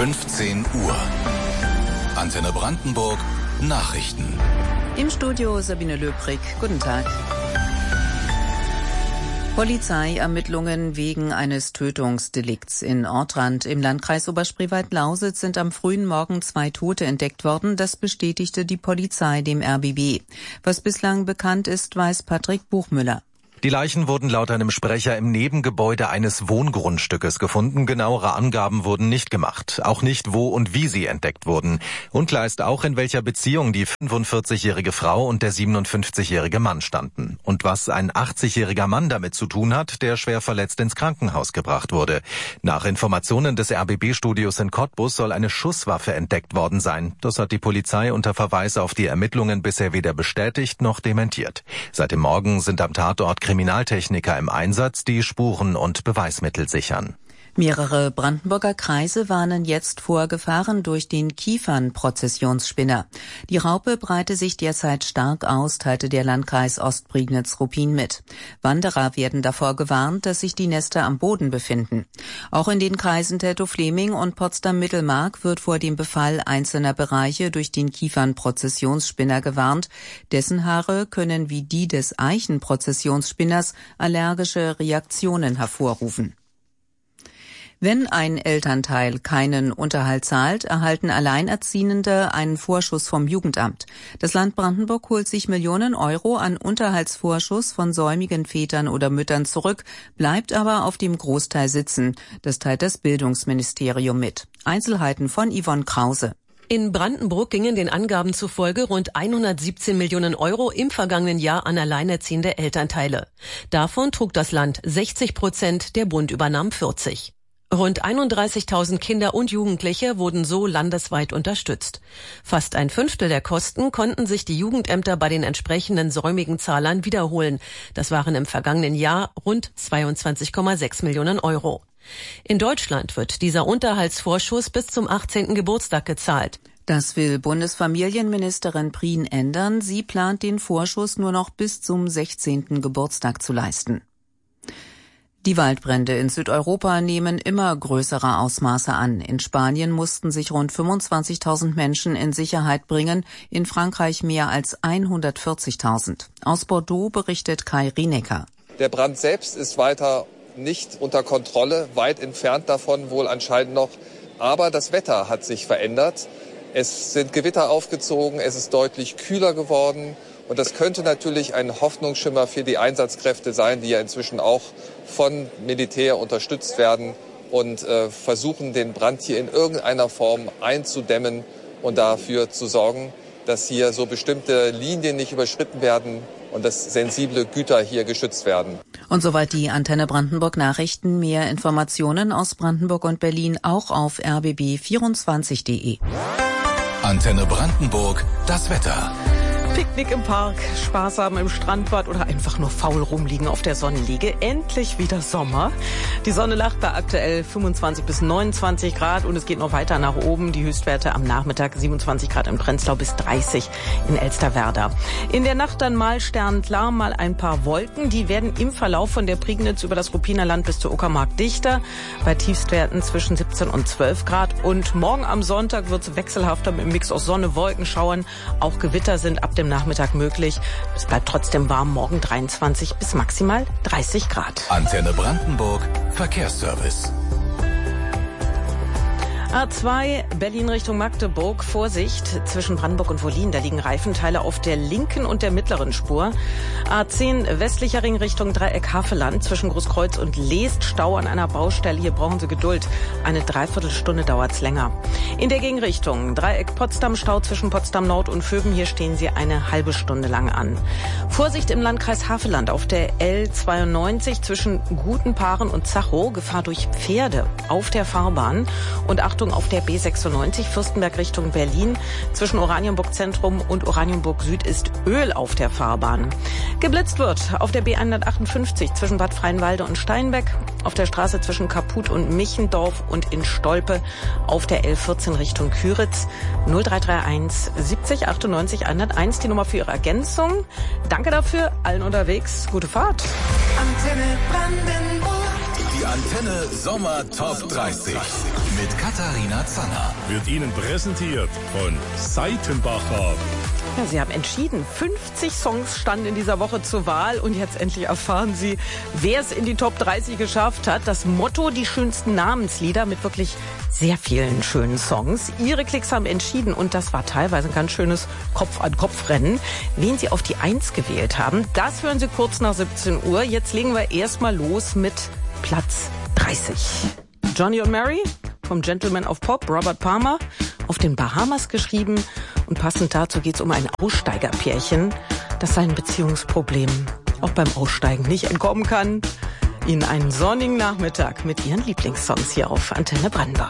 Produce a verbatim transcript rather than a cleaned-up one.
fünfzehn Uhr. Antenne Brandenburg Nachrichten. Im Studio Sabine Löbrig. Guten Tag. Polizeiermittlungen wegen eines Tötungsdelikts in Ortrand im Landkreis Oberspreewald-Lausitz sind am frühen Morgen zwei Tote entdeckt worden. Das bestätigte die Polizei dem R B B. Was bislang bekannt ist, weiß Patrick Buchmüller. Die Leichen wurden laut einem Sprecher im Nebengebäude eines Wohngrundstückes gefunden. Genauere Angaben wurden nicht gemacht. Auch nicht, wo und wie sie entdeckt wurden. Unklar ist auch, in welcher Beziehung die fünfundvierzigjährige Frau und der siebenundfünfzigjährige Mann standen. Und was ein achtzigjähriger Mann damit zu tun hat, der schwer verletzt ins Krankenhaus gebracht wurde. Nach Informationen des R B B-Studios in Cottbus soll eine Schusswaffe entdeckt worden sein. Das hat die Polizei unter Verweis auf die Ermittlungen bisher weder bestätigt noch dementiert. Seit dem Morgen sind am Tatort Kriminaltechniker im Einsatz, die Spuren und Beweismittel sichern. Mehrere Brandenburger Kreise warnen jetzt vor Gefahren durch den Kiefernprozessionsspinner. Die Raupe breite sich derzeit stark aus, teilte der Landkreis Ostprignitz-Ruppin mit. Wanderer werden davor gewarnt, dass sich die Nester am Boden befinden. Auch in den Kreisen Teltow-Fleming und Potsdam-Mittelmark wird vor dem Befall einzelner Bereiche durch den Kiefernprozessionsspinner gewarnt. Dessen Haare können wie die des Eichenprozessionsspinners allergische Reaktionen hervorrufen. Wenn ein Elternteil keinen Unterhalt zahlt, erhalten Alleinerziehende einen Vorschuss vom Jugendamt. Das Land Brandenburg holt sich Millionen Euro an Unterhaltsvorschuss von säumigen Vätern oder Müttern zurück, bleibt aber auf dem Großteil sitzen. Das teilt das Bildungsministerium mit. Einzelheiten von Yvonne Krause. In Brandenburg gingen den Angaben zufolge rund hundertsiebzehn Millionen Euro im vergangenen Jahr an alleinerziehende Elternteile. Davon trug das Land sechzig Prozent, der Bund übernahm vierzig. Rund einunddreißigtausend Kinder und Jugendliche wurden so landesweit unterstützt. Fast ein Fünftel der Kosten konnten sich die Jugendämter bei den entsprechenden säumigen Zahlern wiederholen. Das waren im vergangenen Jahr rund zweiundzwanzig Komma sechs Millionen Euro. In Deutschland wird dieser Unterhaltsvorschuss bis zum achtzehnten Geburtstag gezahlt. Das will Bundesfamilienministerin Prien ändern. Sie plant, den Vorschuss nur noch bis zum sechzehnten Geburtstag zu leisten. Die Waldbrände in Südeuropa nehmen immer größere Ausmaße an. In Spanien mussten sich rund fünfundzwanzigtausend Menschen in Sicherheit bringen, in Frankreich mehr als hundertvierzigtausend. Aus Bordeaux berichtet Kai Rienecker. Der Brand selbst ist weiter nicht unter Kontrolle, weit entfernt davon wohl anscheinend noch. Aber das Wetter hat sich verändert. Es sind Gewitter aufgezogen, es ist deutlich kühler geworden. Und das könnte natürlich ein Hoffnungsschimmer für die Einsatzkräfte sein, die ja inzwischen auch von Militär unterstützt werden und äh, versuchen, den Brand hier in irgendeiner Form einzudämmen und dafür zu sorgen, dass hier so bestimmte Linien nicht überschritten werden und dass sensible Güter hier geschützt werden. Und soweit die Antenne Brandenburg Nachrichten. Mehr Informationen aus Brandenburg und Berlin auch auf r b b vierundzwanzig punkt de. Antenne Brandenburg, das Wetter. Picknick im Park, Spaß haben im Strandbad oder einfach nur faul rumliegen auf der Sonnenliege. Endlich wieder Sommer. Die Sonne lacht bei aktuell fünfundzwanzig bis neunundzwanzig Grad und es geht noch weiter nach oben. Die Höchstwerte am Nachmittag siebenundzwanzig Grad in Prenzlau bis dreißig in Elsterwerda. In der Nacht dann mal sternklar, mal ein paar Wolken. Die werden im Verlauf von der Prignitz über das Ruppiner Land bis zur Uckermark dichter. Bei Tiefstwerten zwischen siebzehn und zwölf Grad. Und morgen am Sonntag wird es wechselhafter mit einem Mix aus Sonne, Wolken, Schauern. Auch Gewitter sind ab dem Nachmittag möglich. Es bleibt trotzdem warm, morgen dreiundzwanzig bis maximal dreißig Grad. Antenne Brandenburg, Verkehrsservice. A zwei Berlin Richtung Magdeburg, Vorsicht, zwischen Brandenburg und Wollin, da liegen Reifenteile auf der linken und der mittleren Spur. A zehn westlicher Ring Richtung Dreieck Havelland, zwischen Großkreuz und Leest, Stau an einer Baustelle, hier brauchen Sie Geduld. Eine Dreiviertelstunde dauert's länger. In der Gegenrichtung Dreieck Potsdam, Stau zwischen Potsdam Nord und Vöben, hier stehen Sie eine halbe Stunde lang an. Vorsicht im Landkreis Havelland auf der L zweiundneunzig zwischen Gutenpaaren und Zachow, Gefahr durch Pferde auf der Fahrbahn und Achtung auf der B sechsundneunzig Fürstenberg Richtung Berlin. Zwischen Oranienburg Zentrum und Oranienburg Süd ist Öl auf der Fahrbahn. Geblitzt wird auf der B hundertachtundfünfzig zwischen Bad Freienwalde und Steinbeck, auf der Straße zwischen Kaput und Michendorf und in Stolpe, auf der L vierzehn Richtung Küritz. null drei drei eins siebzig achtundneunzig hunderteins die Nummer für Ihre Ergänzung. Danke dafür, allen unterwegs. Gute Fahrt. Antenne Brandenburg. Die Antenne Sommer Top dreißig mit Katharina Zanner. Wird Ihnen präsentiert von Seitenbacher. Ja, Sie haben entschieden. fünfzig Songs standen in dieser Woche zur Wahl und jetzt endlich erfahren Sie, wer es in die Top dreißig geschafft hat. Das Motto, die schönsten Namenslieder mit wirklich sehr vielen schönen Songs. Ihre Klicks haben entschieden und das war teilweise ein ganz schönes Kopf-an-Kopf-Rennen. Wen Sie auf die Eins gewählt haben, das hören Sie kurz nach siebzehn Uhr. Jetzt legen wir erstmal los mit Platz dreißig. Johnny und Mary vom Gentleman of Pop, Robert Palmer, auf den Bahamas geschrieben. Und passend dazu geht es um ein Aussteigerpärchen, das seinen Beziehungsproblemen auch beim Aussteigen nicht entkommen kann. Ihnen einen sonnigen Nachmittag mit Ihren Lieblingssongs hier auf Antenne Brandenburg.